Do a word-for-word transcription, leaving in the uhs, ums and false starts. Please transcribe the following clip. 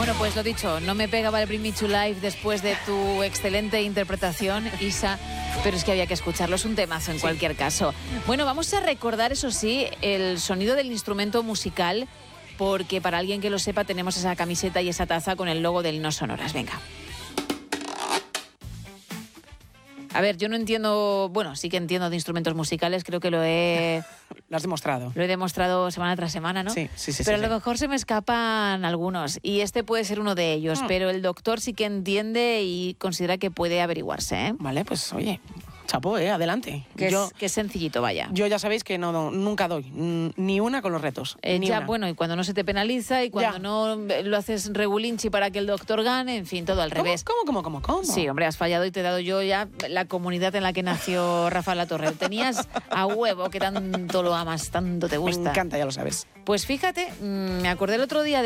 Bueno, pues lo dicho, no me pegaba el Bring Me to Life después de tu excelente interpretación, Isa, pero es que había que escucharlo, es un temazo en sí. cualquier caso. Bueno, vamos a recordar, eso sí, el sonido del instrumento musical, porque para alguien que lo sepa tenemos esa camiseta y esa taza con el logo del No Sonoras. Venga. A ver, yo no entiendo, bueno, sí que entiendo de instrumentos musicales, creo que lo he... Lo has demostrado. Lo he demostrado semana tras semana, ¿no? Sí, sí, sí. Pero sí, a lo sí. mejor se me escapan algunos, y este puede ser uno de ellos, mm. pero el doctor sí que entiende y considera que puede averiguarse, ¿eh? Vale, pues oye, chapo, ¿eh? Adelante. Que, yo, es, que es sencillito, vaya. Yo ya sabéis que no, no nunca doy, ni una con los retos. Eh, ni ya, una. bueno, y cuando no se te penaliza y cuando ya. no lo haces regulinchi para que el doctor gane, en fin, todo al ¿Cómo, revés. ¿Cómo, cómo, cómo, cómo? Sí, hombre, has fallado y te he dado yo ya la comunidad en la que nació Rafa La Torre. Tenías a huevo que tanto lo amas, tanto te gusta. Me encanta, ya lo sabes. Pues fíjate, me acordé el otro día de